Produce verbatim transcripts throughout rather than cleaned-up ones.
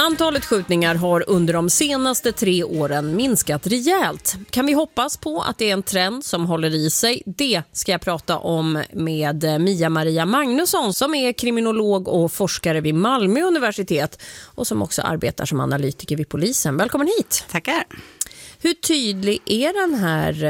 Antalet skjutningar har under de senaste tre åren minskat rejält. Kan vi hoppas på att det är en trend som håller i sig? Det ska jag prata om med Mia-Maria Magnusson som är kriminolog och forskare vid Malmö universitet och som också arbetar som analytiker vid polisen. Välkommen hit! Tackar! Hur tydlig är den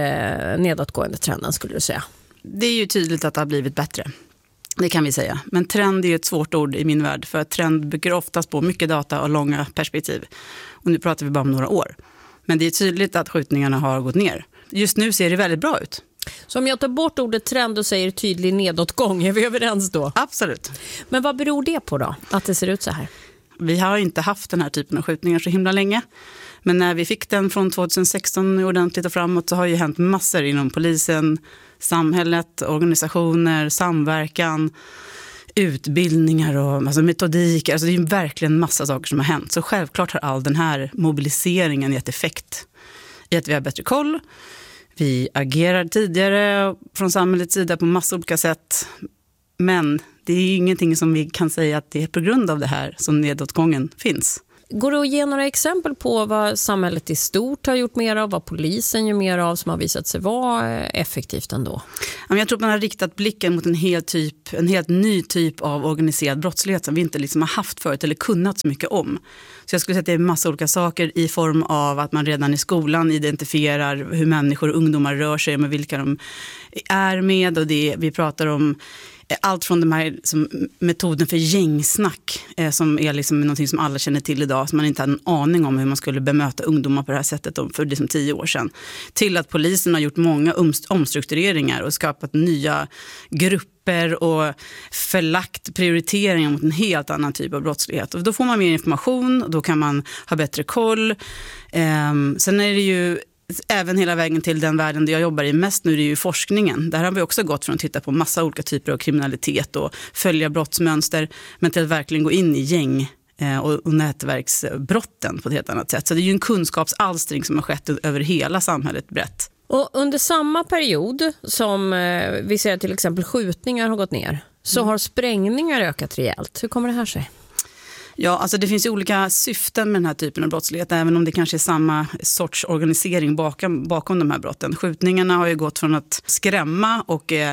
här nedåtgående trenden skulle du säga? Det är ju tydligt att det har blivit bättre. Det kan vi säga. Men trend är ju ett svårt ord i min värld för att trend bygger oftast på mycket data och långa perspektiv. Och nu pratar vi bara om några år. Men det är tydligt att skjutningarna har gått ner. Just nu ser det väldigt bra ut. Så om jag tar bort ordet trend och säger tydlig nedåtgång, är vi överens då? Absolut. Men vad beror det på då, att det ser ut så här? Vi har inte haft den här typen av skjutningar så himla länge. Men när vi fick den från tjugohundrasexton ordentligt och framåt så har ju hänt massor inom polisen, samhället, organisationer, samverkan, utbildningar och alltså metodik. Alltså det är ju verkligen massa saker som har hänt. Så självklart har all den här mobiliseringen gett effekt i att vi har bättre koll. Vi agerar tidigare från samhällets sida på massa olika sätt. Men det är ju ingenting som vi kan säga att det är på grund av det här som nedåtgången finns. Går det att ge några exempel på vad samhället i stort har gjort mer av, vad polisen gör mer av som har visat sig vara effektivt ändå? Jag tror att man har riktat blicken mot en helt, typ, en helt ny typ av organiserad brottslighet som vi inte liksom har haft förut eller kunnat så mycket om. Så jag skulle säga att det är en massa olika saker i form av att man redan i skolan identifierar hur människor och ungdomar rör sig med vilka de är med och det vi pratar om. Allt från de här som, metoden för gängsnack eh, som är liksom någonting som alla känner till idag som man inte hade en aning om hur man skulle bemöta ungdomar på det här sättet för liksom tio år sedan. Till att polisen har gjort många omstruktureringar och skapat nya grupper och förlagt prioriteringar mot en helt annan typ av brottslighet. Och då får man mer information och då kan man ha bättre koll. Eh, sen är det ju även hela vägen till den världen där jag jobbar i mest nu är det ju forskningen. Där har vi också gått från att titta på massa olika typer av kriminalitet och följa brottsmönster men till att verkligen gå in i gäng och, och nätverksbrotten på ett helt annat sätt. Så det är ju en kunskapsalstring som har skett över hela samhället brett. Och under samma period som vi ser till exempel skjutningar har gått ner så har sprängningar ökat rejält. Hur kommer det här sig? Ja, alltså det finns ju olika syften med den här typen av brottslighet, även om det kanske är samma sorts organisering bakom, bakom de här brotten. Skjutningarna har ju gått från att skrämma och eh,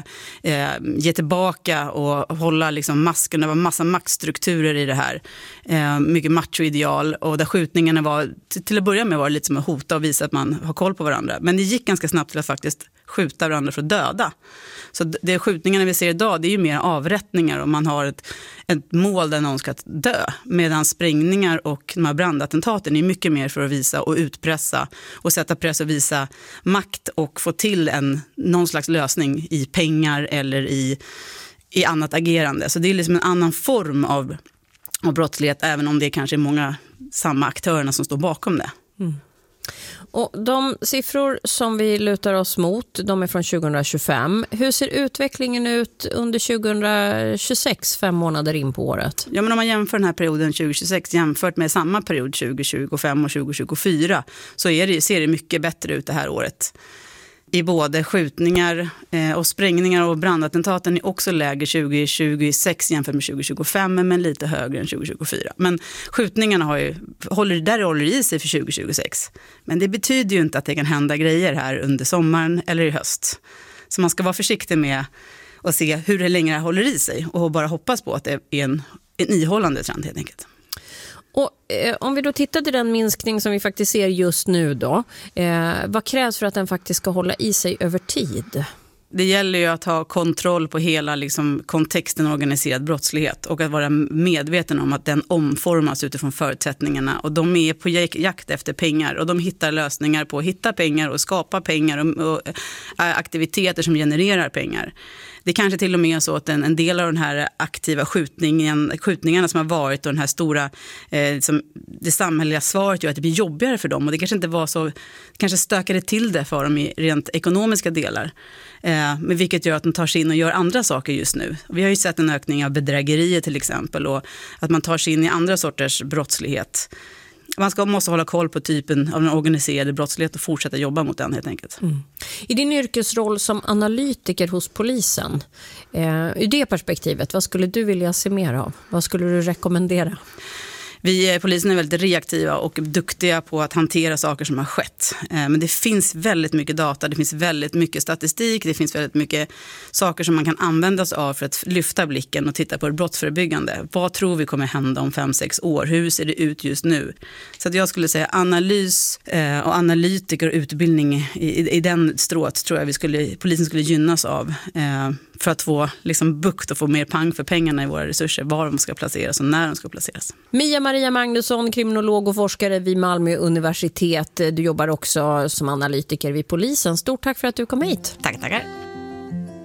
ge tillbaka och hålla liksom masken över massa maktstrukturer i det här. Eh, mycket machoideal och där skjutningarna var, till att börja med var det lite som att hota och visa att man har koll på varandra. Men det gick ganska snabbt till att faktiskt skjuta varandra för att döda. Så det skjutningarna vi ser idag det är ju mer avrättningar och man har ett, ett mål där någon ska dö. Medan sprängningar och de här brandattentaten är mycket mer för att visa och utpressa och sätta press och visa makt och få till en, någon slags lösning i pengar eller i, i annat agerande. Så det är liksom en annan form av, av brottslighet även om det kanske är många samma aktörerna som står bakom det. Mm. Och de siffror som vi lutar oss mot, de är från tjugohundratjugofem. Hur ser utvecklingen ut under tjugohundratjugosex, fem månader in på året? Ja, men om man jämför den här perioden tjugohundratjugosex jämfört med samma period tjugohundratjugofem och tjugohundratjugofyra så är det, ser det mycket bättre ut det här året. I både skjutningar eh, och sprängningar och brandattentaten är också lägre tjugohundratjugosex jämfört med tjugohundratjugofem men lite högre än tjugohundratjugofyra. Men skjutningarna har ju, håller, där håller i sig för tjugohundratjugosex. Men det betyder ju inte att det kan hända grejer här under sommaren eller i höst. Så man ska vara försiktig med att se hur det längre håller i sig och bara hoppas på att det är en, en ihållande trend helt enkelt. Och eh, om vi då tittar till den minskning som vi faktiskt ser just nu då, eh, vad krävs för att den faktiskt ska hålla i sig över tid? Det gäller ju att ha kontroll på hela liksom, kontexten organiserad brottslighet och att vara medveten om att den omformas utifrån förutsättningarna och de är på jakt efter pengar och de hittar lösningar på att hitta pengar och skapa pengar och, och aktiviteter som genererar pengar. Det kanske till och med är så att en, en del av den här aktiva skjutningen, skjutningarna som har varit och den här stora, eh, som det samhälleliga svaret gör att det blir jobbigare för dem och det kanske inte var så, kanske stökade till det för dem i rent ekonomiska delar. Eh, men vilket gör att de tar sig in och gör andra saker just nu. Vi har ju sett en ökning av bedrägerier till exempel och att man tar sig in i andra sorters brottslighet. Man ska, måste hålla koll på typen av den organiserade brottslighet och fortsätta jobba mot den helt enkelt. Mm. I din yrkesroll som analytiker hos polisen, eh, i det perspektivet, vad skulle du vilja se mer av? Vad skulle du rekommendera? Vi, polisen är väldigt reaktiva och duktiga på att hantera saker som har skett. Men det finns väldigt mycket data, det finns väldigt mycket statistik, det finns väldigt mycket saker som man kan använda sig av för att lyfta blicken och titta på det brottsförebyggande. Vad tror vi kommer hända om fem, sex år? Hur ser det ut just nu? Så att jag skulle säga analys och analytiker och utbildning i, i den strået tror jag vi skulle, polisen skulle gynnas av för att få liksom bukt och få mer pang för pengarna i våra resurser, var de ska placeras och när de ska placeras. Mia-Maria Magnusson, kriminolog och forskare vid Malmö universitet. Du jobbar också som analytiker vid polisen. Stort tack för att du kom hit. Tack, tackar.